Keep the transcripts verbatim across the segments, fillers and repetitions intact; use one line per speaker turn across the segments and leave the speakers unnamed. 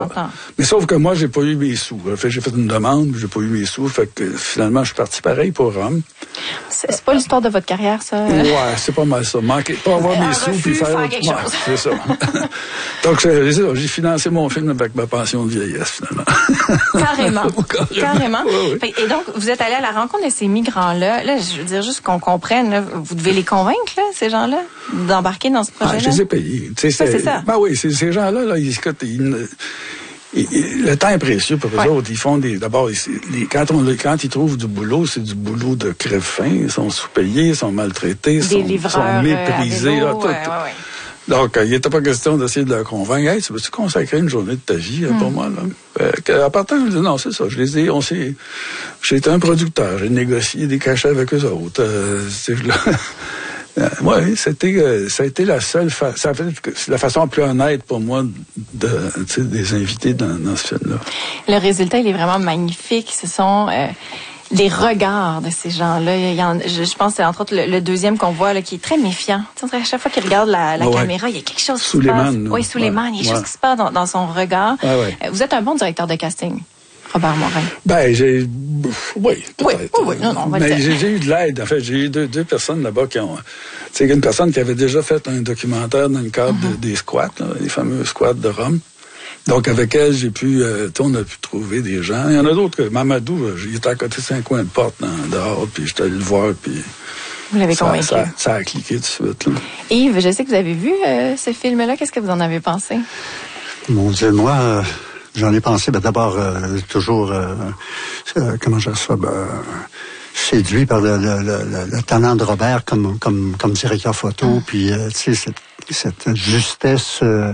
Mais sauf que moi, j'ai pas eu mes sous. En fait, j'ai fait une demande, j'ai pas eu mes sous. Fait que finalement, je suis parti pareil pour Rome.
C'est, c'est pas l'histoire de votre carrière, ça?
Ouais, c'est pas mal ça. Manquer, pas avoir mes sous puis faire,
faire quelque
ouais,
chose.
C'est ça. Donc, j'ai, j'ai financé mon film avec ma pension de vieillesse, finalement.
Carrément.
Carrément.
Carrément.
Ouais, ouais.
Et donc, vous êtes allé à la rencontre de ces migrants-là. Là, je veux dire, juste qu'on comprenne, là, vous devez les convaincre, là, ces gens-là, d'embarquer dans ce projet-là?
Ah, je les ai payés. Tu sais,
ça, c'est ça.
Ben oui, c'est, ces gens-là, là, ils, écoute, ils, ils, ils, le temps est précieux pour eux ouais. autres. Ils font des, d'abord, ils, les, quand, on, quand ils trouvent du boulot, c'est du boulot de crève-faim. Ils sont sous-payés, ils sont maltraités, ils sont, sont méprisés. Euh, vélo, là, tout,
ouais, ouais, ouais.
Donc, euh, il n'était pas question d'essayer de leur convaincre. Hey, tu veux-tu consacrer une journée de ta vie mm. pour moi, là? Euh, à partir, je dis, non, c'est ça. Je les ai, on s'est, j'ai été un producteur. J'ai négocié des cachets avec eux autres. Euh, c'est, là, euh, oui, c'était, euh, ça a été la seule fa- ça a fait, c'est la façon la plus honnête pour moi de, tu sais, des invités dans, dans ce film-là.
Le résultat, il est vraiment magnifique. Ce sont, euh, les regards de ces gens-là. Il y en, je, je pense que c'est entre autres le, le deuxième qu'on voit là, qui est très méfiant. Tu sais, à chaque fois qu'il regarde la, la ouais. caméra, il y a quelque chose qui se passe. Oui, Suleiman, il y a quelque ouais. chose qui se passe dans, dans son regard.
Ouais, ouais.
Vous êtes un bon directeur de casting, Robert Morin.
Ben, j'ai... Oui, peut-être.
Oui, oui, oui. Non, non, on va
Mais
le
j'ai, j'ai eu de l'aide. En fait, j'ai eu deux, deux personnes là-bas qui ont... Tu sais, une personne qui avait déjà fait un documentaire dans le cadre mm-hmm. de, des squats, là, les fameux squats de Rome. Donc, avec elle, j'ai pu, euh, on a pu trouver des gens. Il y en a d'autres que Mamadou, il était à côté de cinq coins de porte dans, dehors, puis j'étais allé le voir, puis...
Vous l'avez
ça,
convaincu.
Ça, ça a cliqué tout de suite, là.
Yves, je sais que vous avez vu euh, ce film-là. Qu'est-ce que vous en avez pensé?
Mon Dieu, moi, euh, j'en ai pensé, ben, d'abord, euh, toujours, euh, euh, comment je dis ça, ben, séduit par le, le, le, le talent de Robert comme, comme, comme directeur photo, mm. puis, euh, tu sais, cette cette justesse euh,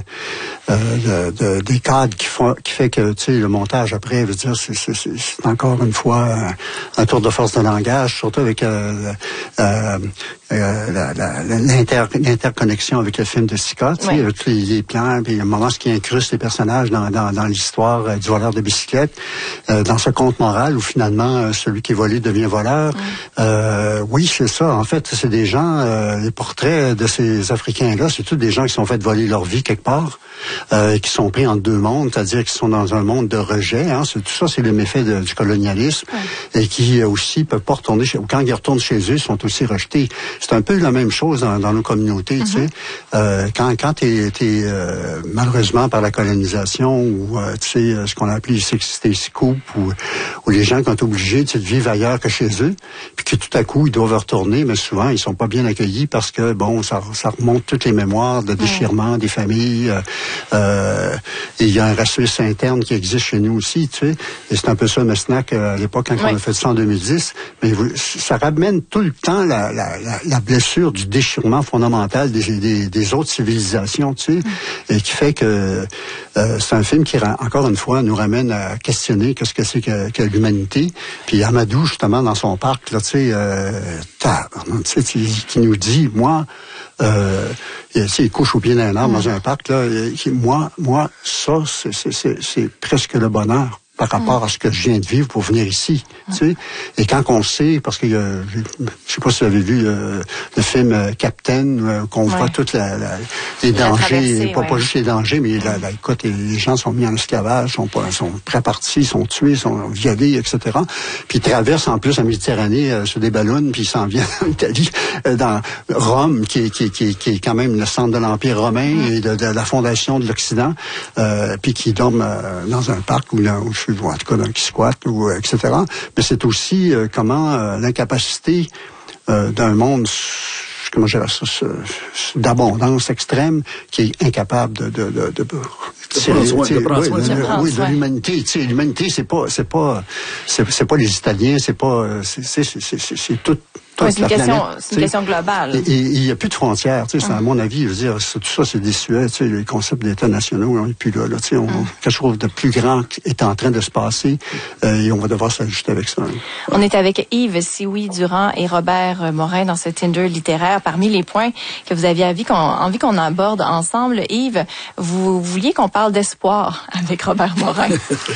euh, de, de, des cadres qui font qui fait que tu sais le montage après veut dire c'est, c'est, c'est encore une fois un, un tour de force de langage, surtout avec euh, euh, euh, la, la, l'inter, l'interconnexion avec le film de Sika, tu sais, oui. tous les, les plans, puis il y a un moment ce qui incruste les personnages dans, dans, dans l'histoire euh, du voleur de bicyclette, euh, dans ce conte moral où finalement euh, celui qui est volé devient voleur. Oui, euh, oui c'est ça. En fait, c'est des gens, euh, les portraits de ces Africains-là, c'est tous des gens qui sont fait voler leur vie quelque part, euh, et qui sont pris entre deux mondes, c'est-à-dire qu'ils sont dans un monde de rejet. Hein, c'est, tout ça, c'est le méfait de, du colonialisme, ouais. et qui euh, aussi peuvent pas retourner chez, quand ils retournent chez eux, ils sont aussi rejetés. C'est un peu la même chose dans, dans nos communautés, mm-hmm. tu sais. Euh, quand quand t'es, t'es euh, malheureusement par la colonisation ou euh, tu sais ce qu'on a appelé les scoop ou où les gens qui ont été obligés de vivre ailleurs que chez eux, puis que tout à coup ils doivent retourner, mais souvent ils sont pas bien accueillis parce que bon, ça, ça remonte toutes les mémoires de déchirement ouais. des familles. Euh, euh, et il y a un racisme interne qui existe chez nous aussi, tu sais. Et c'est un peu ça, Mesnac, à l'époque, quand ouais. on a fait ça en deux mille dix. Mais vous, ça ramène tout le temps la, la, la, la blessure du déchirement fondamental des, des, des autres civilisations, tu sais. Mm. Et qui fait que euh, c'est un film qui, encore une fois, nous ramène à questionner qu'est-ce que c'est que, que l'humanité. Puis Amadou, justement, dans son parc, là, tu sais, euh, tu sais, qui nous dit, moi, euh, il couche au pied d'un arbre mmh. dans un parc, là, qui, moi, moi, ça, c'est, c'est, c'est, c'est presque le bonheur par rapport mmh. à ce que je viens de vivre pour venir ici, mmh. tu sais. Et quand on sait, parce que euh, je sais pas si vous avez vu euh, le film euh, Captain, euh, qu'on ouais. voit toutes la, la, les la dangers, pas, ouais. pas juste les dangers, mais mmh. la, la, écoute, les, les gens sont mis en esclavage, sont pas, sont pré-partis, sont tués, sont violés, et cetera. Puis ils traversent en plus la Méditerranée euh, sur des ballons, puis ils s'en viennent en Italie, euh, dans Rome, qui, qui, qui, qui est quand même le centre de l'Empire romain mmh. et de, de la fondation de l'Occident, euh, puis qui dorment euh, dans un parc où, là, où ou en tout cas dans qui squatte, ou et cetera. Mais c'est aussi euh, comment euh, l'incapacité euh, d'un monde, comment je dirais ça, d'abondance extrême, qui est incapable de de de, de, de
prendre soin, de prendre soin,
oui, de, oui, de l'humanité. Tu sais, l'humanité, c'est pas c'est pas c'est, c'est pas les Italiens, c'est pas c'est c'est c'est, c'est, c'est tout.
Ouais, c'est une, question, c'est une question globale.
Et il n'y a plus de frontières. Tu sais, hum. À mon avis, je veux dire, tout ça, c'est désuet. Tu sais, les concepts d'États nationaux, on n'est plus là. là tu sais, on, hum. quelque chose de plus grand est en train de se passer euh, et on va devoir s'ajuster avec ça. Hein.
On est avec Yves Sioui-Durand et Robert Morin dans ce Tinder littéraire. Parmi les points que vous aviez envie qu'on, envie qu'on aborde ensemble, Yves, vous vouliez qu'on parle d'espoir avec Robert Morin.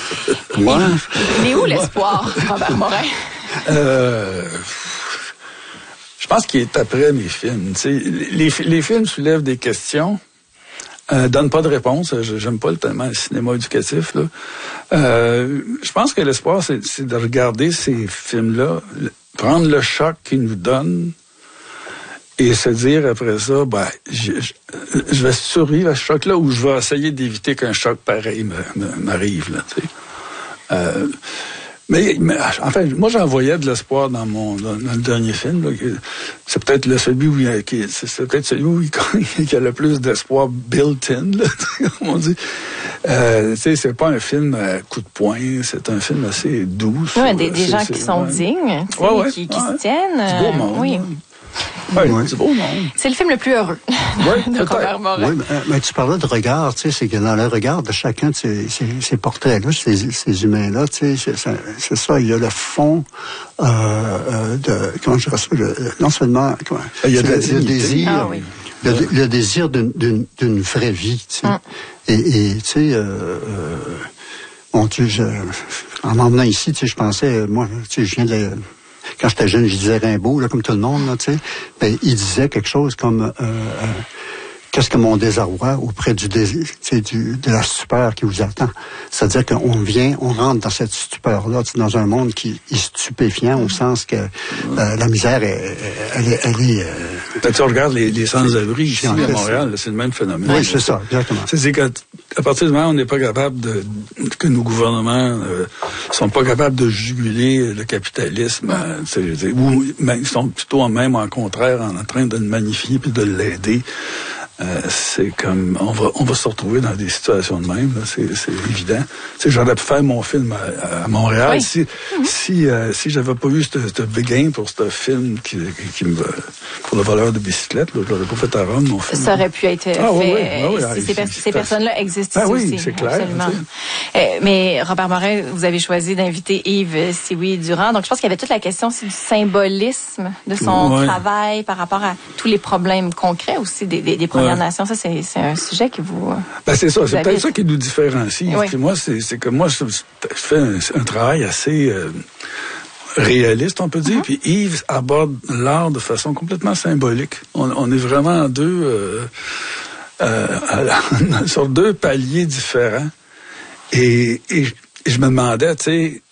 Moi?
Il est où l'espoir, Robert Morin?
Euh... Je pense qu'il est après mes films. Tu sais, les, les films soulèvent des questions Euh, donne pas de réponse. J'aime pas tellement le cinéma éducatif, là. Euh, je pense que l'espoir, c'est, c'est de regarder ces films-là, prendre le choc qu'ils nous donnent et se dire après ça, ben, je, je, je vais survivre à ce choc-là ou je vais essayer d'éviter qu'un choc pareil m'arrive, là, tu sais. Euh, Mais, mais enfin, moi j'en voyais de l'espoir dans mon dans, dans le dernier film. Là, c'est peut-être le celui où il, qui, c'est, c'est peut-être celui où il, il y a le plus d'espoir built-in, là, comme on dit. Euh, tu sais, c'est pas un film à coup de poing, c'est un film assez doux.
Ouais, des, des gens qui sont ouais. dignes,
ouais, ouais,
qui, qui
ouais.
se tiennent.
C'est beau monde. Oui. Ouais, ouais. C'est beau, non?
C'est le film le plus heureux
oui,
de Robert Morin.
Oui, mais, mais tu parlais de regard, tu sais, c'est que dans le regard de chacun de ces, ces, ces portraits-là, ces, ces humains-là, tu sais, c'est, c'est ça, il y a le fond euh, euh, de, comment je dirais ça, le, non seulement, comment,
il y a
le,
le
désir,
ah, oui.
le, le désir d'une, d'une, d'une vraie vie, tu sais. Hum. Et, et tu sais, euh, euh, bon, tu sais, je, en m'emmenant ici, tu sais, je pensais, moi, tu sais, je viens de la, quand j'étais jeune, je disais Rimbaud, là, comme tout le monde, là, tu sais. Ben, il disait quelque chose comme euh, euh, qu'est-ce que mon désarroi auprès du désir, tu sais, du, de la stupeur qui vous attend. C'est-à-dire qu'on vient, on rentre dans cette stupeur-là, dans un monde qui est stupéfiant au sens que euh, la misère, est, elle est... Elle est euh,
Quand tu regardes les, les sans-abri ici à Montréal, c'est le même phénomène.
Oui, c'est ça, exactement.
C'est qu'à à partir du moment où on n'est pas capable de... que nos gouvernements euh, sont pas capables de juguler le capitalisme, euh, c'est, ou ils sont plutôt même en contraire en train de le magnifier puis de l'aider. Euh, c'est comme on va on va se retrouver dans des situations de même, là, c'est, c'est évident. Tu sais, j'aurais pu faire mon film à, à Montréal oui. si mm-hmm. si euh, si j'avais pas eu ce béguin pour ce film qui, qui me pour le voleur de bicyclette, là, je l'aurais pas fait à Rome, mon film.
Ça aurait pu être fait.
Ah, oui, oui, oui,
si
oui,
ces, per- ces personnes-là existent
ah,
ici
oui,
aussi.
C'est clair,
absolument. Euh, mais Robert Morin, vous avez choisi d'inviter Yves Sioui-Durand. Donc je pense qu'il y avait toute la question aussi du symbolisme de son ouais. travail par rapport à tous les problèmes concrets aussi des, des, des Premières ouais. Nations. Ça, c'est, c'est un sujet que vous.
Ben c'est ça,
vous
c'est
avez...
peut-être ça qui nous différencie.
Oui.
Puis moi, c'est, c'est que moi, je, je fais un, un travail assez euh, réaliste, on peut dire. Mm-hmm. Puis Yves aborde l'art de façon complètement symbolique. On, on est vraiment deux euh, euh, sur deux paliers différents. Et, et, et je me demandais, tu sais,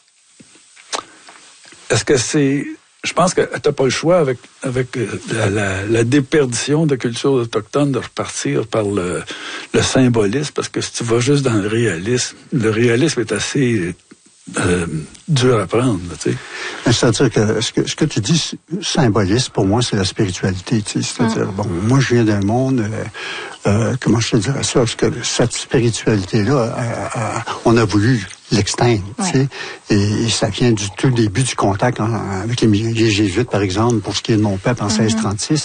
est-ce que c'est je pense que t'as pas le choix avec avec la, la, la déperdition de culture autochtone de repartir par le, le symbolisme, parce que si tu vas juste dans le réalisme, le réalisme est assez euh, dur à prendre, tu sais.
C'est-à-dire que ce que ce que tu dis symbolisme, pour moi, c'est la spiritualité, tu sais. C'est-à-dire, mm. bon, moi, je viens d'un monde, euh, euh, comment je te dirais ça, parce que cette spiritualité-là, euh, euh, on a voulu l'extingue, ouais. tu sais, et, et ça vient du tout début du contact en, avec les, les Jésuites, par exemple, pour ce qui est de mon peuple en mm-hmm. seize trente-six.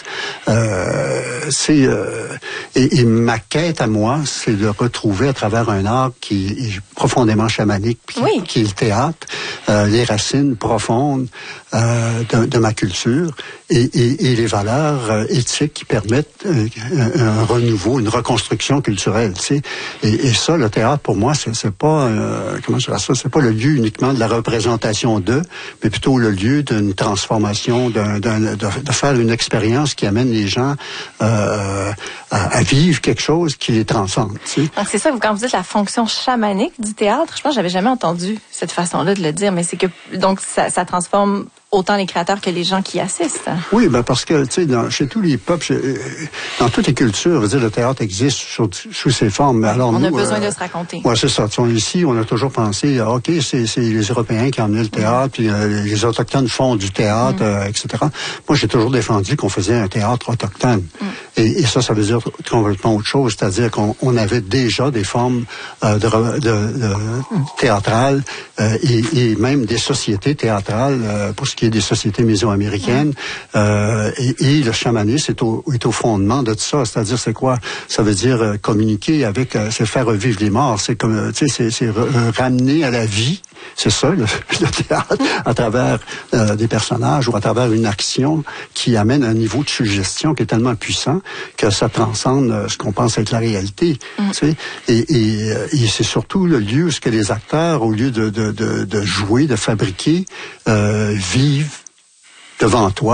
Euh, c'est euh, et, et ma quête à moi, c'est de retrouver à travers un art qui est profondément chamanique, puis, oui. qui est le théâtre, euh, les racines profondes euh, de, de ma culture et, et, et les valeurs euh, éthiques qui permettent euh, un, un renouveau, une reconstruction culturelle, tu sais. Et, et ça, le théâtre, pour moi, c'est, c'est pas euh, comment je dirais ça, c'est pas le lieu uniquement de la représentation d'eux, mais plutôt le lieu d'une transformation, d'un, d'un, de, de faire une expérience qui amène les gens euh, à, à vivre quelque chose qui les transcende. Tu sais.
Donc c'est ça, quand vous dites la fonction chamanique du théâtre, je pense que j'avais jamais entendu cette façon-là de le dire, mais c'est que donc ça, ça transforme autant les créateurs que les gens qui assistent.
Oui, ben parce que, tu sais, dans, chez tous les peuples, chez, dans toutes les cultures, je veux dire, le théâtre existe sous, sous ses formes. Mais alors,
on
nous,
a besoin
euh,
de se raconter.
Oui, c'est ça. T'sais, ici, on a toujours pensé, OK, c'est, c'est les Européens qui ont amené le théâtre, puis euh, les Autochtones font du théâtre, mm. euh, et cetera. Moi, j'ai toujours défendu qu'on faisait un théâtre autochtone. Mm. Et, et ça, ça veut dire complètement autre chose, c'est-à-dire qu'on on avait déjà des formes euh, de, de, de théâtrales euh, et, et même des sociétés théâtrales, euh, pour ce qui est des sociétés mésoaméricaines. Mm. Euh, et, et le chamanisme est au, est au fondement de tout ça, c'est-à-dire c'est quoi? Ça veut dire euh, communiquer avec, euh, c'est faire revivre les morts, c'est comme, tu sais, c'est, c'est re, ramener à la vie. C'est ça, le, le théâtre, à travers euh, des personnages ou à travers une action qui amène un niveau de suggestion qui est tellement puissant que ça transcende euh, ce qu'on pense être la réalité. Mm. Tu sais? Et, et, et c'est surtout le lieu où ce que les acteurs, au lieu de, de, de, de jouer, de fabriquer, euh, vivent devant toi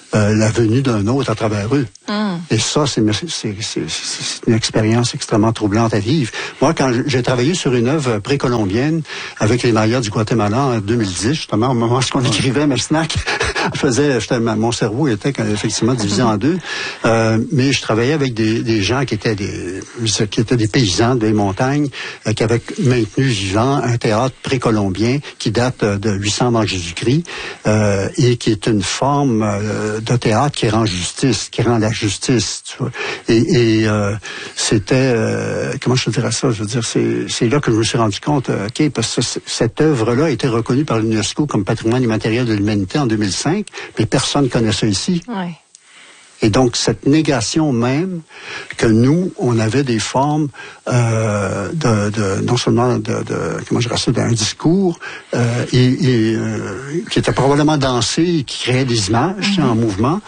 euh, la venue d'un autre à travers eux.
Mm.
Et ça, c'est, c'est, c'est, c'est une expérience extrêmement troublante à vivre. Moi, quand j'ai travaillé sur une œuvre précolombienne avec les Mayas du Guatemala en deux mille dix, justement, au moment où on écrivait Mesnac, je faisais, j'étais, mon cerveau était effectivement divisé en deux, euh, mais je travaillais avec des, des gens qui étaient des, qui étaient des paysans des montagnes, euh, qui avaient maintenu vivant un théâtre précolombien qui date de huit cents avant Jésus-Christ, euh, et qui est une forme euh, de théâtre qui rend justice, qui rend la justice, tu vois. Et, et euh, c'était, euh, comment je te dirais ça, je veux dire, c'est, c'est là que je me suis rendu compte, euh, ok, parce que c- cette œuvre-là a été reconnue par l'UNESCO comme patrimoine immatériel de l'humanité en deux mille cinq, mais personne ne connaît ça ici.
Ouais.
Et donc, cette négation même que nous, on avait des formes euh, de, de non seulement de, de comment je dirais ça, d'un discours euh, et, et euh, qui était probablement dansé et qui créait des images, mm-hmm. en mouvement,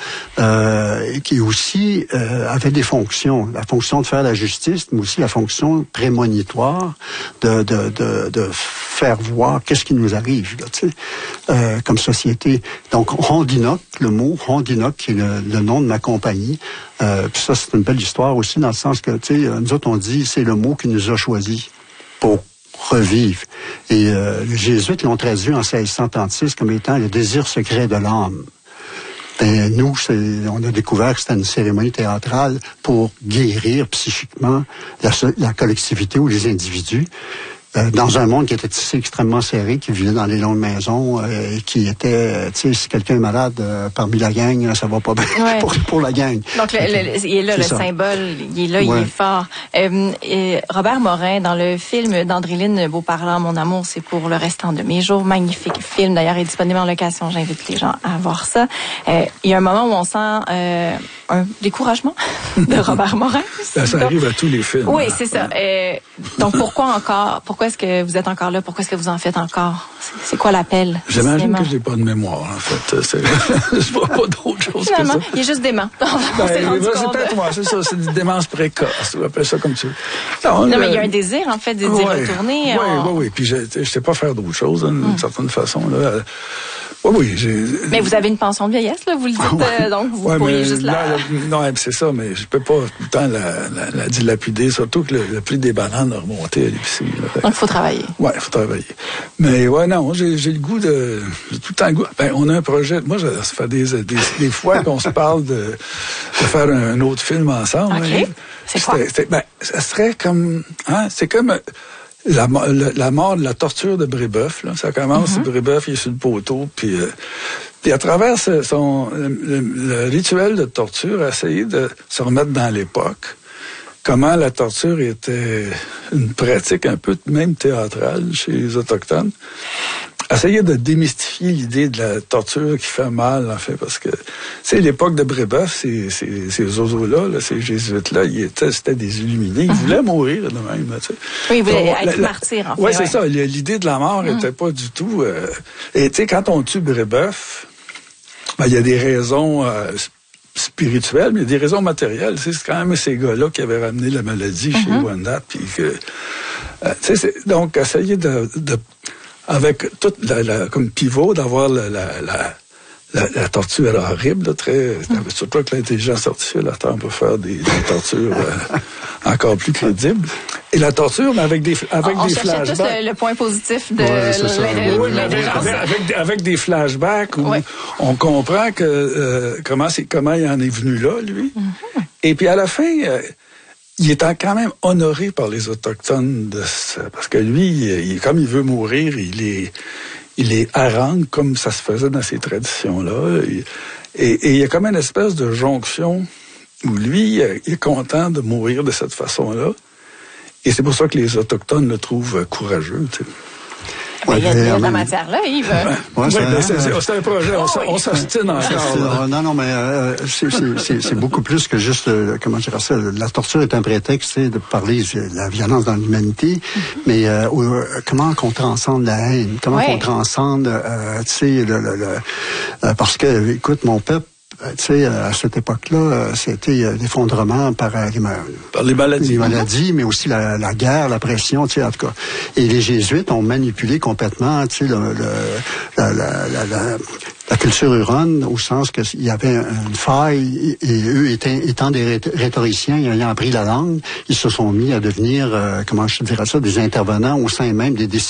euh, et qui aussi euh, avait des fonctions, la fonction de faire la justice, mais aussi la fonction prémonitoire de, de, de, de faire voir qu'est-ce qui nous arrive, là, tu sais, euh, comme société. Donc, Rondinoc, le mot Rondinoc, qui est le, le nom de ma compagnie. Euh, puis ça, c'est une belle histoire aussi, dans le sens que, tu sais, nous autres, on dit, c'est le mot qui nous a choisis pour revivre. Et euh, les Jésuites l'ont traduit en seize cent trente-six comme étant le désir secret de l'âme. Ben, nous, c'est, on a découvert que c'était une cérémonie théâtrale pour guérir psychiquement la, la collectivité ou les individus. Euh, dans un monde qui était tissé extrêmement serré, qui vivait dans les longues maisons, euh, et qui était, euh, tu sais, si quelqu'un est malade euh, parmi la gang, ça va pas bien
ouais.
pour, pour la gang.
Donc, le, le, il est là, c'est le ça. Symbole, il est là, ouais. il est fort. Euh, et Robert Morin, dans le film d'Andréline Beauparlant, Mon amour, c'est pour le restant de mes jours, magnifique film, d'ailleurs, est disponible en location, j'invite les gens à voir ça. Euh, il y a un moment où on sent euh, un découragement de Robert Morin.
Ça, ça arrive à tous les films.
Oui,
hein.
c'est ça. Euh, donc, pourquoi encore, pourquoi est-ce que vous êtes encore là? Pourquoi est-ce que vous en faites encore? C'est, c'est quoi l'appel?
J'imagine que je n'ai pas de mémoire, en fait. C'est, je vois pas d'autre chose
Finalement,
que ça.
il est juste dément. Ben,
c'est, ben, c'est peut-être moi, c'est ça. C'est une démence précoce. On appelle ça comme tu veux.
Non, non mais il y a un désir, en fait, de d'y
ouais,
retourner.
Oui,
on...
oui, oui. Puis je ne sais pas faire d'autre chose, hein, d'une mm. certaine façon. Là. Oui, oui. J'ai...
Mais vous avez une pension de vieillesse, là, vous le dites, euh, donc vous
ouais,
pourriez juste
là,
la...
Non, c'est ça, mais je peux pas tout le temps la, la, la dilapider, surtout que le, le prix des bananes a remonté à l'épicerie. Là.
Donc, il faut travailler.
Oui, il faut travailler. Mais ouais, non, j'ai, j'ai le goût de... J'ai tout le temps le goût... Ben, on a un projet... Moi, ça fait des, des, des fois qu'on se parle de, de faire un, un autre film ensemble.
OK.
Hein.
C'est quoi?
C'était, c'était, ben, ça serait comme... Hein, c'est comme... La, la, la mort de la torture de Brébeuf, là. Ça commence, mm-hmm. Brébeuf, il est sur le poteau, puis... Euh, Puis à travers ce, son, le, le, le rituel de torture, essayer de se remettre dans l'époque, comment la torture était une pratique un peu même théâtrale chez les Autochtones. Essayer de démystifier l'idée de la torture qui fait mal, en fait, parce que, c'est l'époque de Brébeuf, ces, ces, ces oiseaux-là, là, ces jésuites-là, ils étaient, c'était des illuminés. Ils mm-hmm. voulaient mourir de même, tu sais.
Oui, ils voulaient
Donc,
être la, martyrs, en fait.
Ouais, c'est ça. L'idée de la mort n'était mm. pas du tout... Euh, et tu sais, quand on tue Brébeuf, ben, il y a des raisons euh, spirituelles, mais il y a des raisons matérielles. C'est quand même ces gars-là qui avaient ramené la maladie mm-hmm. chez Wendat. Puis que, euh, c'est, donc, essayer de, de avec toute la, la comme pivot, d'avoir la, la, la, la, la torture horrible, là, très, mm. surtout avec l'intelligence artificielle, là, on peut faire des, des tortures euh, encore plus crédibles. Et la torture, mais avec des, avec
on
des
flashbacks. On cherchait tous le, le point positif de ouais,
l'intelligence. Avec, avec, avec des flashbacks où ouais. on comprend que euh, comment, c'est, comment il en est venu là, lui. Mm-hmm. Et puis à la fin... Euh, il est quand même honoré par les Autochtones de ça, parce que lui, il, comme il veut mourir, il est, il est harangue comme ça se faisait dans ces traditions-là. Et, et, et il y a comme une espèce de jonction où lui, il est content de mourir de cette façon-là. Et c'est pour ça que les Autochtones le trouvent courageux, tu sais.
Ouais, il y a, il y a de la matière là, Yves.
Ouais, ouais, c'est, ouais, c'est, c'est, c'est un projet, on, oh, on s'ostine encore.
Non, non, mais euh, c'est, c'est, c'est, c'est beaucoup plus que juste, euh, comment dire ça, la torture est un prétexte de parler de la violence dans l'humanité, mm-hmm. mais euh, euh, comment qu'on transcende la haine, comment ouais. qu'on transcende, euh, tu sais, le, le, le, euh, parce que, écoute, mon peuple, tu sais, à cette époque-là, c'était l'effondrement par, euh,
par les maladies.
Les maladies, mais aussi la, la guerre, la pression, tu sais, en tout cas. Et les Jésuites ont manipulé complètement, tu sais, le, le, la, la, la, la, la culture huronne, au sens qu'il y avait une faille, et, et eux étant, étant des rhétoriciens, ayant appris la langue, ils se sont mis à devenir, euh, comment je dirais ça, des intervenants au sein même des décisions